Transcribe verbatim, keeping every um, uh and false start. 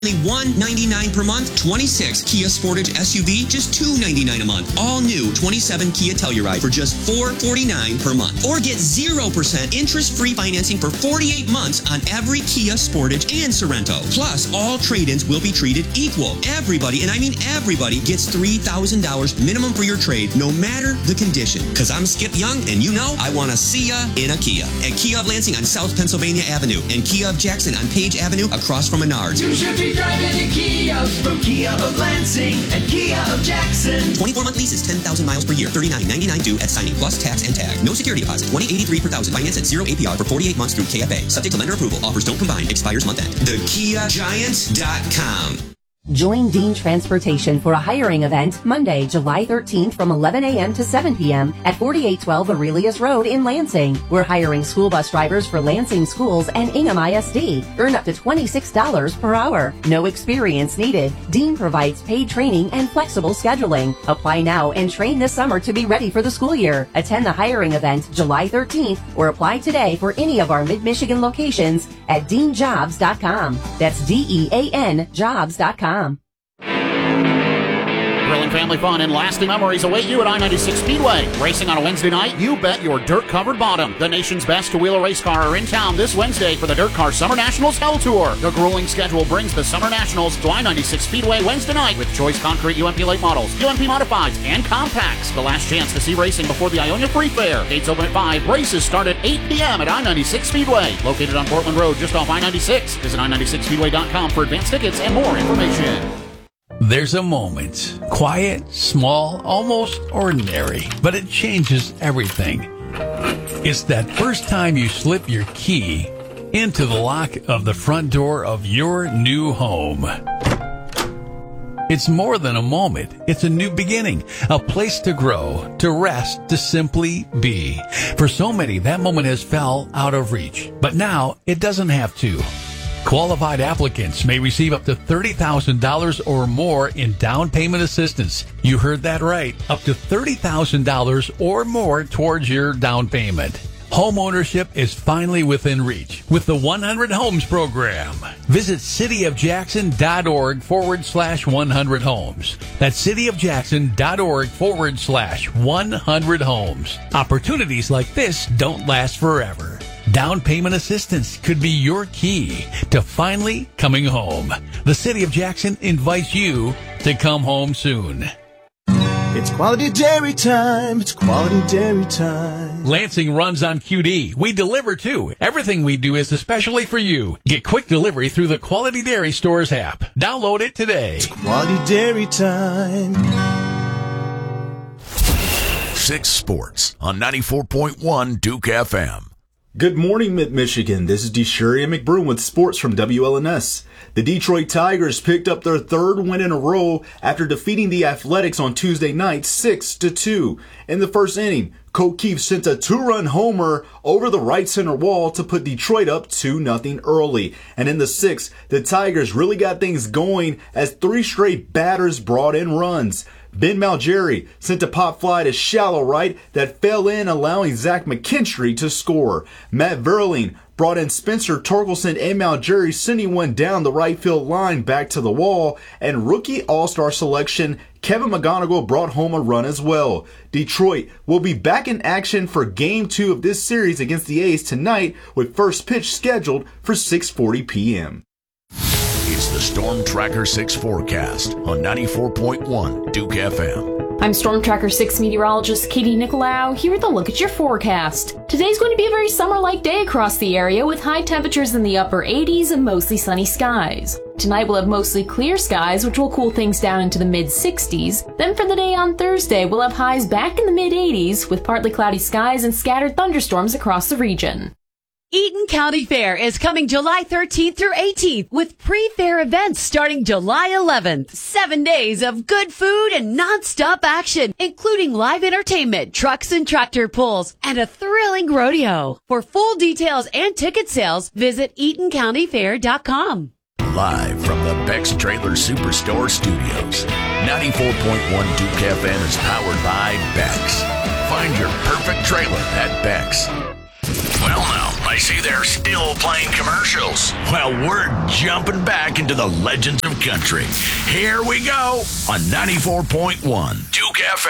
Only one hundred ninety-nine dollars per month. twenty-six Kia Sportage S U V, just two hundred ninety-nine dollars a month. All new twenty-seven Kia Telluride for just four hundred forty-nine dollars per month. Or get zero percent interest-free financing for forty-eight months on every Kia Sportage and Sorento. Plus, all trade-ins will be treated equal. Everybody, and I mean everybody, gets three thousand dollars minimum for your trade, no matter the condition. Because I'm Skip Young, and you know I want to see ya in a Kia. At Kia of Lansing on South Pennsylvania Avenue and Kia of Jackson on Page Avenue across from Menards. You should be driving a Kia from Kia of Lansing and Kia of Jackson. twenty-four month leases, ten thousand miles per year, thirty-nine ninety-nine due at signing, plus tax and tag. No security deposit, twenty eighty-three per thousand. Finance at zero A P R for forty-eight months through K F A. Subject to lender approval. Offers don't combine. Expires month end. the kia giant dot com. Join Dean Transportation for a hiring event Monday, July thirteenth from eleven a.m. to seven p.m. at forty-eight twelve Aurelius Road in Lansing. We're hiring school bus drivers for Lansing Schools and Ingham I S D. Earn up to twenty-six dollars per hour. No experience needed. Dean provides paid training and flexible scheduling. Apply now and train this summer to be ready for the school year. Attend the hiring event July thirteenth or apply today for any of our Mid-Michigan locations at dean jobs dot com. That's D E A N jobs dot com. Thrilling family fun and lasting memories await you at I ninety-six Speedway. Racing on a Wednesday night, you bet your dirt-covered bottom. The nation's best two-wheeler race car are in town this Wednesday for the Dirt Car Summer Nationals Hell Tour. The grueling schedule brings the Summer Nationals to I ninety-six Speedway Wednesday night with choice concrete U M P late models, U M P modifieds, and compacts. The last chance to see racing before the Ionia Free Fair. Gates open at five. Races start at eight p.m. at I ninety-six Speedway. Located on Portland Road just off I ninety-six. Visit I ninety-six speedway dot com for advanced tickets and more information. There's a moment, quiet, small, almost ordinary, but it changes everything. It's that first time you slip your key into the lock of the front door of your new home. It's more than a moment. It's a new beginning, a place to grow, to rest, to simply be. For so many, that moment has fell out of reach, but now it doesn't have to. Qualified applicants may receive up to thirty thousand dollars or more in down payment assistance. You heard that right. Up to thirty thousand dollars or more towards your down payment. Home ownership is finally within reach with the one hundred Homes program. Visit cityofjackson.org forward slash 100 homes. That's cityofjackson.org forward slash 100 homes. Opportunities like this don't last forever. Down payment assistance could be your key to finally coming home. The City of Jackson invites you to come home soon. It's quality dairy time. It's quality dairy time. Lansing runs on Q D. We deliver too. Everything we do is especially for you. Get quick delivery through the Quality Dairy Stores app. Download it today. It's quality dairy time. Six Sports on ninety-four point one Duke F M. Good morning, Mid-Michigan. This is DeShuria McBroom with sports from W L N S. The Detroit Tigers picked up their third win in a row after defeating the Athletics on Tuesday night six to two. In the first inning, Colt Keefe sent a two-run homer over the right center wall to put Detroit up two nothing early. And in the sixth, the Tigers really got things going as three straight batters brought in runs. Ben Malgeri sent a pop fly to shallow right that fell in, allowing Zach McKinstry to score. Matt Verling brought in Spencer Torkelson and Malgeri, sending one down the right field line back to the wall. And rookie all-star selection Kevin McGonigal brought home a run as well. Detroit will be back in action for game two of this series against the A's tonight, with first pitch scheduled for six forty p.m. It's the Storm Tracker six forecast on ninety-four point one Duke F M. I'm Storm Tracker six meteorologist Katie Nicolau here with a look at your forecast. Today's going to be a very summer-like day across the area with high temperatures in the upper eighties and mostly sunny skies. Tonight we'll have mostly clear skies, which will cool things down into the mid-sixties. Then for the day on Thursday, we'll have highs back in the mid-eighties with partly cloudy skies and scattered thunderstorms across the region. Eaton County Fair is coming July thirteenth through eighteenth with pre-fair events starting July eleventh. Seven days of good food and non-stop action, including live entertainment, trucks and tractor pulls, and a thrilling rodeo. For full details and ticket sales, visit eaton county fair dot com. Live from the Beck's Trailer Superstore Studios, ninety-four point one Duke F M is powered by Beck's. Find your perfect trailer at Beck's. Well now, I see they're still playing commercials. Well, we're jumping back into the legends of country. Here we go on ninety-four point one Duke F